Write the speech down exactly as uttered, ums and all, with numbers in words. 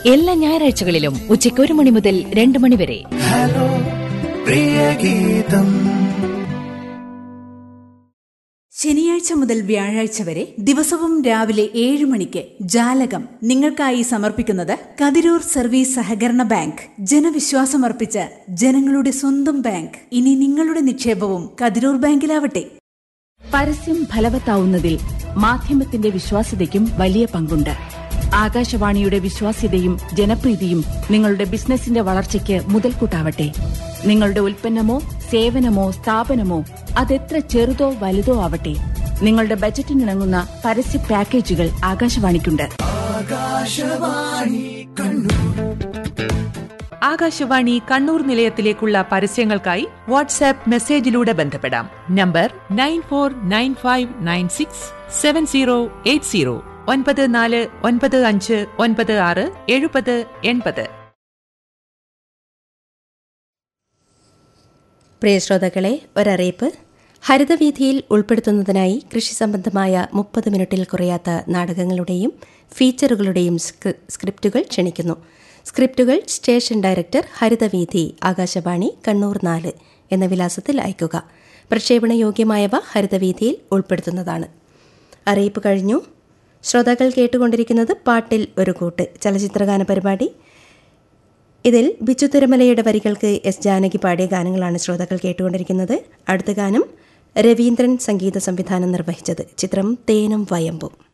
എല്ലാ ഞായറാഴ്ചകളിലും ഉച്ചയ്ക്ക് ഒരു മണി മുതൽ രണ്ട് മണി വരെ. ഹലോ പ്രിയഗീതം. ശനിയാഴ്ച മുതൽ വ്യാഴാഴ്ച വരെ ദിവസവും രാവിലെ ഏഴ് മണിക്ക് ജാലകം നിങ്ങൾക്കായി സമർപ്പിക്കുന്നത് കതിരൂർ സർവീസ് സഹകരണ ബാങ്ക്. ജനവിശ്വാസമർപ്പിച്ച ജനങ്ങളുടെ സ്വന്തം ബാങ്ക്. ഇനി നിങ്ങളുടെ നിക്ഷേപവും കതിരൂർ ബാങ്കിലാവട്ടെ. പരസ്യം ഫലവത്താവുന്നതിൽ മാധ്യമത്തിന്റെ വിശ്വാസ്യതയ്ക്കും വലിയ പങ്കുണ്ട്. ആകാശവാണിയുടെ വിശ്വാസ്യതയും ജനപ്രീതിയും നിങ്ങളുടെ ബിസിനസിന്റെ വളർച്ചയ്ക്ക് മുതൽക്കൂട്ടാവട്ടെ. നിങ്ങളുടെ ഉൽപ്പന്നമോ സേവനമോ സ്ഥാപനമോ അതെത്ര ചെറുതോ വലുതോ ആവട്ടെ, നിങ്ങളുടെ ബജറ്റിനിണങ്ങുന്ന പരസ്യ പാക്കേജുകൾ ആകാശവാണിക്കുണ്ട്. ആകാശവാണി കണ്ണൂർ നിലയത്തിലേക്കുള്ള പരസ്യങ്ങൾക്കായി വാട്സാപ്പ് മെസ്സേജിലൂടെ ബന്ധപ്പെടാം. Number nine four nine five nine six seven zero eight zero ഒൻപത് നാല് ഒൻപത് അഞ്ച് ഒൻപത് ആറ് എഴുപത് എൺപത്. പ്രിയ ശ്രോതാക്കളെ, ഒരറിയിപ്പ്. ഹരിതവീഥിയിൽ ഉൾപ്പെടുത്തുന്നതിനായി കൃഷി സംബന്ധമായ മുപ്പത് മിനിറ്റിൽ കുറയാത്ത നാടകങ്ങളുടെയും ഫീച്ചറുകളുടെയും സ്ക്രിപ്റ്റുകൾ ക്ഷണിക്കുന്നു. സ്ക്രിപ്റ്റുകൾ സ്റ്റേഷൻ ഡയറക്ടർ, ഹരിതവീഥി, ആകാശവാണി, കണ്ണൂർ നാല് എന്ന വിലാസത്തിൽ അയയ്ക്കുക. പ്രക്ഷേപണ യോഗ്യമായവ ഹരിതവീഥിയിൽ ഉൾപ്പെടുത്തുന്നതാണ്. അറിയിപ്പ് കഴിഞ്ഞു. ശ്രോതാക്കൾ കേട്ടുകൊണ്ടിരിക്കുന്നത് പാട്ടിൽ ഒരു കൂട്ട് ചലച്ചിത്രഗാന പരിപാടി. ഇതിൽ ബിച്ചു തിരുമലയുടെ വരികൾക്ക് എസ് ജാനകി പാടിയ ഗാനങ്ങളാണ് ശ്രോതാക്കൾ കേട്ടുകൊണ്ടിരിക്കുന്നത്. അടുത്ത ഗാനം രവീന്ദ്രൻ സംഗീത സംവിധാനം നിർവഹിച്ചത്. ചിത്രം തേനും വയമ്പും.